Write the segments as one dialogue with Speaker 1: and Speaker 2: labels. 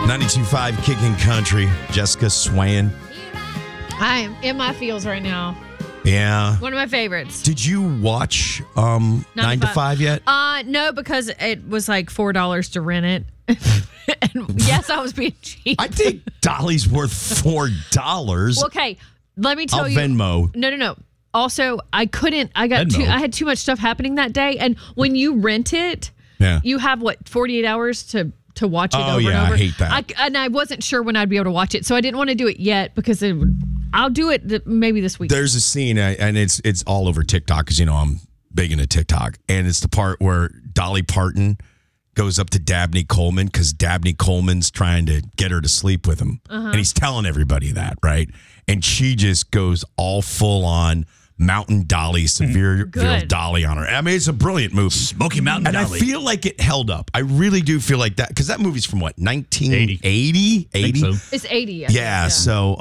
Speaker 1: 92.5 Kicking Country. Jessica Swain.
Speaker 2: I am in my feels right now.
Speaker 1: Yeah.
Speaker 2: One of my favorites.
Speaker 1: Did you watch 9 to 5 yet?
Speaker 2: No, because it was like $4 to rent it. And yes, I was being cheap.
Speaker 1: I think Dolly's worth $4.
Speaker 2: Okay, let me tell
Speaker 1: I'll
Speaker 2: you.
Speaker 1: Venmo.
Speaker 2: No. Also, I couldn't. I had too much stuff happening that day, and when you rent it, you have 48 hours to watch it over and over.
Speaker 1: I hate that.
Speaker 2: I wasn't sure when I'd be able to watch it, so I didn't want to do it yet because I'll do it maybe this week.
Speaker 1: There's a scene, and it's all over TikTok because I'm big into TikTok, and it's the part where Dolly Parton goes up to Dabney Coleman because Dabney Coleman's trying to get her to sleep with him, and he's telling everybody that, right? And she just goes all full on Mountain Dolly, Severe Dolly on her. I mean, it's a brilliant movie.
Speaker 3: Smoky Mountain
Speaker 1: and
Speaker 3: Dolly.
Speaker 1: I feel like it held up. I really do feel like that because that movie's from what, 1980? 80?
Speaker 3: So.
Speaker 2: It's 80.
Speaker 1: Yeah. So,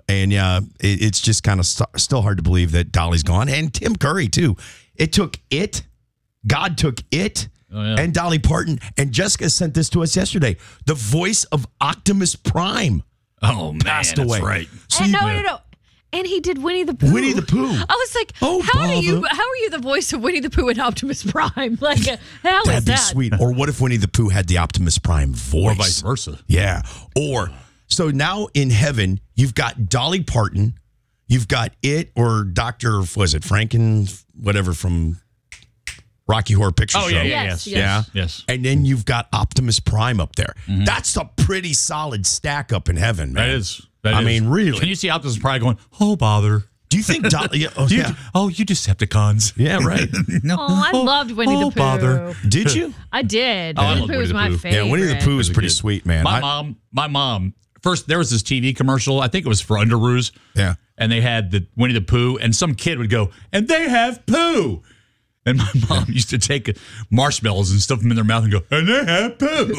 Speaker 1: it's just kind of still hard to believe that Dolly's gone. And Tim Curry, too. It took it. God took it.
Speaker 3: Oh, yeah.
Speaker 1: And Dolly Parton. And Jessica sent this to us yesterday. The voice of Optimus Prime.
Speaker 3: Oh, man.
Speaker 1: Passed away.
Speaker 3: That's right.
Speaker 1: So
Speaker 2: No. And he did Winnie the Pooh.
Speaker 1: Winnie the Pooh.
Speaker 2: I was like, how are you the voice of Winnie the Pooh and Optimus Prime? Like, how
Speaker 1: That'd
Speaker 2: is
Speaker 1: be
Speaker 2: that?
Speaker 1: sweet. Or what if Winnie the Pooh had the Optimus Prime voice?
Speaker 3: Or vice versa.
Speaker 1: Yeah. Or, so now in heaven, you've got Dolly Parton, you've got it, or Dr. Was it Franken, whatever from Rocky Horror Picture Show.
Speaker 3: Yes.
Speaker 1: And then you've got Optimus Prime up there. Mm-hmm. That's a pretty solid stack up in heaven, man.
Speaker 3: That is.
Speaker 1: I mean, really.
Speaker 3: Can you see Optimus Prime going, oh, bother?
Speaker 1: Do you think Dolly...
Speaker 3: you Decepticons.
Speaker 1: Yeah, right.
Speaker 3: No.
Speaker 2: Oh, I loved Winnie the Pooh.
Speaker 3: Bother.
Speaker 1: Did you?
Speaker 2: I did.
Speaker 3: I
Speaker 2: Winnie
Speaker 3: love
Speaker 2: the Pooh was
Speaker 3: Winnie the
Speaker 2: my
Speaker 3: Pooh.
Speaker 2: favorite.
Speaker 1: Yeah, Winnie the Pooh was pretty sweet, man.
Speaker 3: My mom, first, there was this TV commercial. I think it was for Underoos.
Speaker 1: Yeah.
Speaker 3: And they had the Winnie the Pooh, and some kid would go, and they have poo. And my mom used to take marshmallows and stuff them in their mouth and go, and they have poo.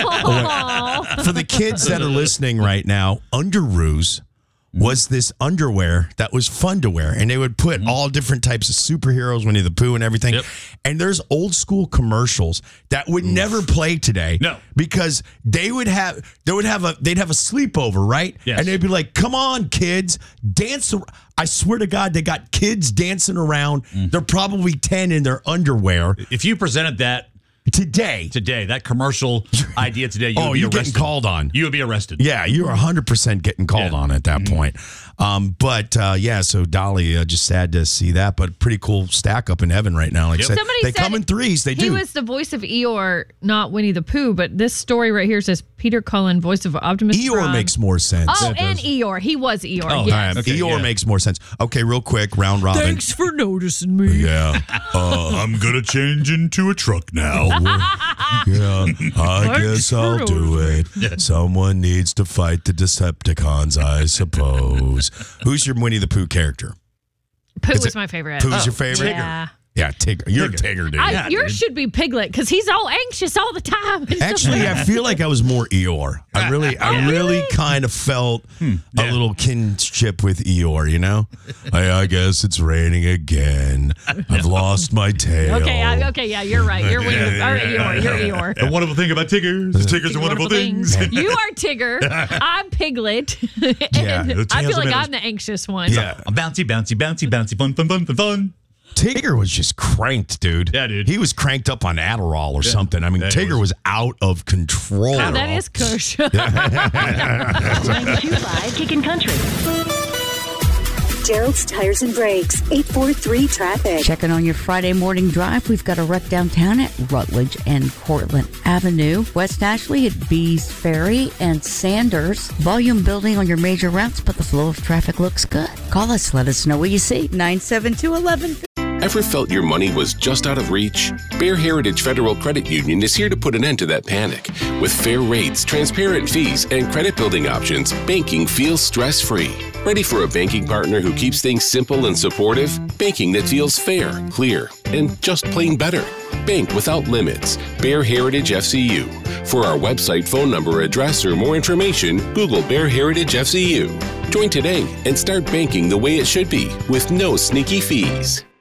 Speaker 1: For the kids that are listening right now, Underoos was this underwear that was fun to wear. And they would put all different types of superheroes, Winnie the Pooh and everything.
Speaker 3: Yep.
Speaker 1: And there's old school commercials that would never play today.
Speaker 3: No.
Speaker 1: Because they'd have a sleepover, right?
Speaker 3: Yes.
Speaker 1: And they'd be like, come on, kids, dance. I swear to God, they got kids dancing around. They're probably 10 in their underwear.
Speaker 3: If you presented that
Speaker 1: Today,
Speaker 3: that commercial idea today, you would be
Speaker 1: you're
Speaker 3: arrested.
Speaker 1: getting called on.
Speaker 3: You would be arrested.
Speaker 1: Yeah, you're 100% getting called on at that point. So Dolly, just sad to see that, but pretty cool stack up in heaven right now. Like I said, they come in threes. They do.
Speaker 2: He was the voice of Eeyore, not Winnie the Pooh, but this story right here says Peter Cullen, voice of Optimus Prime.
Speaker 1: Eeyore makes more sense.
Speaker 2: Oh, and Eeyore. He was Eeyore.
Speaker 1: Oh,
Speaker 2: yes.
Speaker 1: okay, Eeyore makes more sense. Okay, real quick, round robin.
Speaker 2: Thanks for noticing me.
Speaker 1: Yeah.
Speaker 3: I'm going to change into a truck now.
Speaker 1: Yeah, I guess I'll do it. Someone needs to fight the Decepticons, I suppose. Who's your Winnie the Pooh character?
Speaker 2: Pooh was my favorite.
Speaker 1: Pooh's your favorite?
Speaker 2: Yeah.
Speaker 1: Yeah, Tigger. You're Tigger, dude.
Speaker 2: Yours should be Piglet because he's all anxious all the time.
Speaker 1: Actually, I feel like I was more Eeyore. I really kind of felt a little kinship with Eeyore, you know? I guess it's raining again. I've lost my tail.
Speaker 2: Okay, yeah, you're right. You're Eeyore. You're Eeyore.
Speaker 3: The wonderful thing about Tigger is Tigger's are wonderful things.
Speaker 2: You are Tigger. I'm Piglet. And I feel like I'm the anxious one.
Speaker 1: Yeah.
Speaker 3: I'm bouncy, fun.
Speaker 1: Tigger was just cranked, dude.
Speaker 3: Yeah, dude.
Speaker 1: He was cranked up on Adderall or something. I mean, Tigger was out of control.
Speaker 2: Oh, that is Kush.
Speaker 4: 92.5 Kicking Country. Gerald's Tires and Brakes, 843 Traffic.
Speaker 5: Checking on your Friday morning drive, we've got a wreck downtown at Rutledge and Cortlandt Avenue. West Ashley at Bees Ferry and Sanders. Volume building on your major routes, but the flow of traffic looks good. Call us, let us know what you see. 972-11.
Speaker 6: Ever felt your money was just out of reach? Bear Heritage Federal Credit Union is here to put an end to that panic. With fair rates, transparent fees, and credit building options, banking feels stress-free. Ready for a banking partner who keeps things simple and supportive? Banking that feels fair, clear, and just plain better. Bank without limits. Bear Heritage FCU. For our website, phone number, address, or more information, Google Bear Heritage FCU. Join today and start banking the way it should be with no sneaky fees.